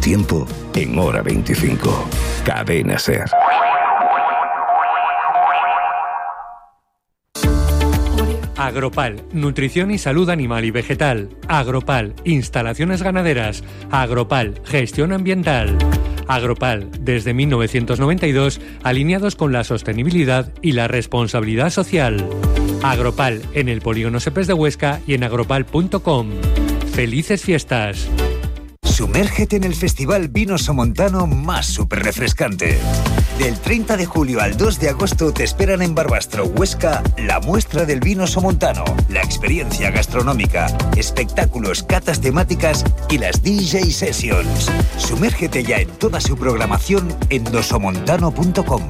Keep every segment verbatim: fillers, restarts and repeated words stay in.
tiempo en Hora veinticinco. Cadena SER. Agropal, nutrición y salud animal y vegetal. Agropal, instalaciones ganaderas. Agropal, gestión ambiental. Agropal, desde mil novecientos noventa y dos, alineados con la sostenibilidad y la responsabilidad social. Agropal, en el Polígono Sepes de Huesca y en agropal punto com. ¡Felices fiestas! Sumérgete en el festival Vino Somontano más súper refrescante. Del treinta de julio al dos de agosto te esperan en Barbastro, Huesca, la muestra del vino somontano, la experiencia gastronómica, espectáculos, catas temáticas y las D J Sessions. Sumérgete ya en toda su programación en dosomontano punto com.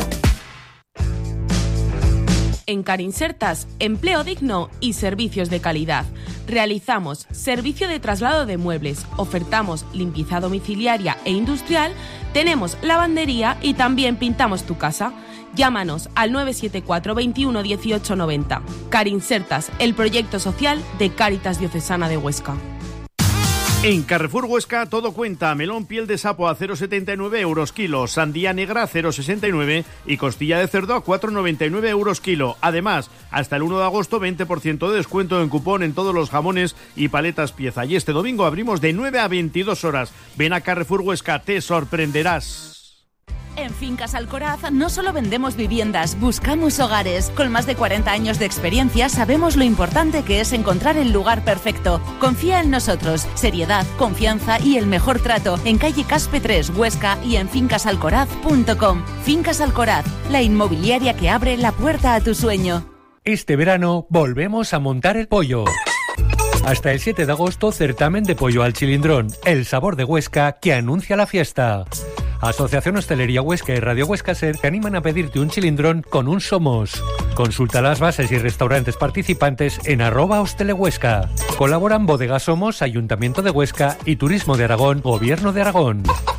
En Carinsertas, empleo digno y servicios de calidad. Realizamos servicio de traslado de muebles, ofertamos limpieza domiciliaria e industrial, tenemos lavandería y también pintamos tu casa. Llámanos al nueve siete cuatro veintiuno dieciocho noventa. Carinsertas, el proyecto social de Cáritas Diocesana de Huesca. En Carrefour Huesca todo cuenta. Melón piel de sapo a cero coma setenta y nueve euros kilo, sandía negra a cero coma sesenta y nueve y costilla de cerdo a cuatro coma noventa y nueve euros kilo. Además, hasta el uno de agosto veinte por ciento de descuento en cupón en todos los jamones y paletas pieza. Y este domingo abrimos de nueve a veintidós horas. Ven a Carrefour Huesca, te sorprenderás. En Fincas Alcoraz no solo vendemos viviendas, buscamos hogares. Con más de cuarenta años de experiencia sabemos lo importante que es encontrar el lugar perfecto. Confía en nosotros. Seriedad, confianza y el mejor trato en calle Caspe tres, Huesca y en fincas alcoraz punto com. Fincas Alcoraz, la inmobiliaria que abre la puerta a tu sueño. Este verano volvemos a montar el pollo. Hasta el siete de agosto, certamen de pollo al chilindrón, el sabor de Huesca que anuncia la fiesta. Asociación Hostelería Huesca y Radio Huesca Ser te animan a pedirte un chilindrón con un Somos. Consulta las bases y restaurantes participantes en arroba hostelehuesca. Colaboran Bodega Somos, Ayuntamiento de Huesca y Turismo de Aragón, Gobierno de Aragón.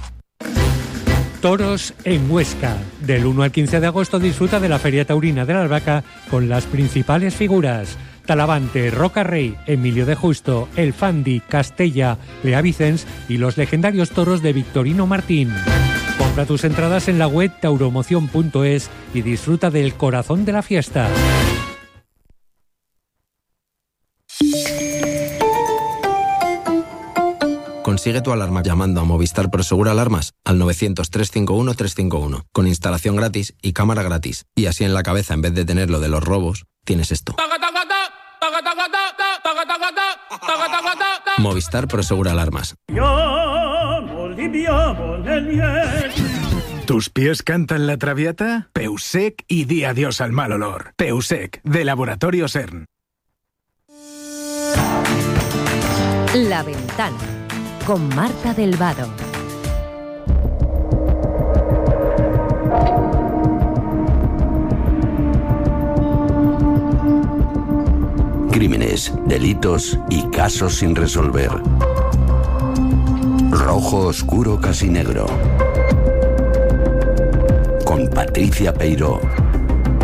Toros en Huesca. Del uno al quince de agosto disfruta de la Feria Taurina de la Albahaca con las principales figuras: Talavante, Roca Rey, Emilio de Justo, El Fandi, Castella, Lea Vicens y los legendarios toros de Victorino Martín. Compra tus entradas en la web tauromoción punto es y disfruta del corazón de la fiesta. Consigue tu alarma llamando a Movistar Prosegur Alarmas al novecientos, trescientos cincuenta y uno, trescientos cincuenta y uno, con instalación gratis y cámara gratis. Y así en la cabeza, en vez de tener lo de los robos, tienes esto. Movistar Prosegur Alarmas. ¿Tus pies cantan la traviata? Peusec y di adiós al mal olor. Peusec, de Laboratorio CERN. La Ventana, con Marta del Vado. Crímenes, delitos y casos sin resolver. Rojo oscuro casi negro. Con Patricia Peiró.